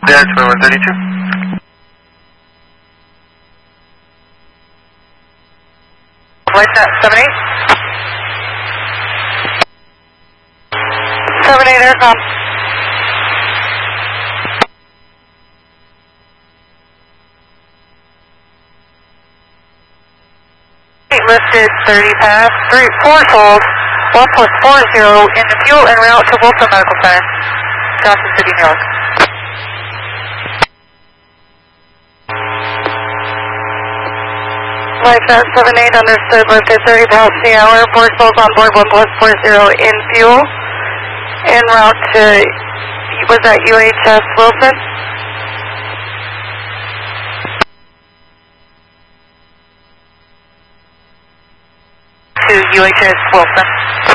That's 132. Flight 78. 78 aircom. Lifted 30 past, 4 souls, 1+40 into fuel en route to Wilson Medical Center, Johnson City, New York. Flight 78 understood, lifted 30 past the hour, 4 souls on board, 1+40 in fuel, en route to, was that UHS Wilson? To UHS Wilson.